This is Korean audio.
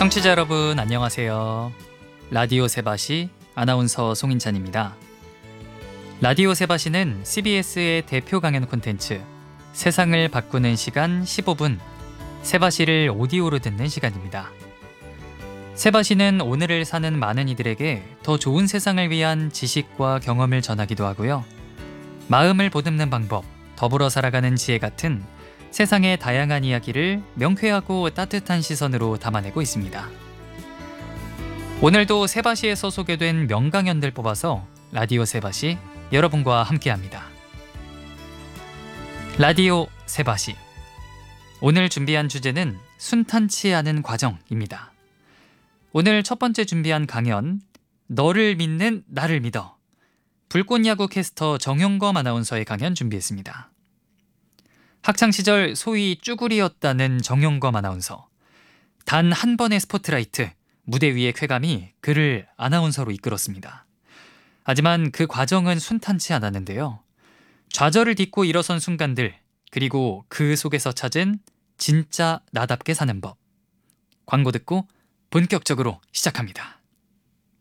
청취자 여러분 안녕하세요. 라디오 세바시 아나운서 송인찬입니다. 라디오 세바시는 CBS의 대표 강연 콘텐츠 세상을 바꾸는 시간 15분 세바시를 오디오로 듣는 시간입니다. 세바시는 오늘을 사는 많은 이들에게 더 좋은 세상을 위한 지식과 경험을 전하기도 하고요. 마음을 보듬는 방법, 더불어 살아가는 지혜 같은 세상의 다양한 이야기를 명쾌하고 따뜻한 시선으로 담아내고 있습니다. 오늘도 세바시에서 소개된 명강연들 뽑아서 라디오 세바시 여러분과 함께합니다. 라디오 세바시 오늘 준비한 주제는 순탄치 않은 과정입니다. 오늘 첫 번째 준비한 강연 너를 믿는 나를 믿어 불꽃야구 캐스터 정용검 아나운서의 강연 준비했습니다. 학창시절 소위 쭈구리였다는 정용검 아나운서. 단 한 번의 스포트라이트, 무대 위의 쾌감이 그를 아나운서로 이끌었습니다. 하지만 그 과정은 순탄치 않았는데요. 좌절을 딛고 일어선 순간들, 그리고 그 속에서 찾은 진짜 나답게 사는 법. 광고 듣고 본격적으로 시작합니다.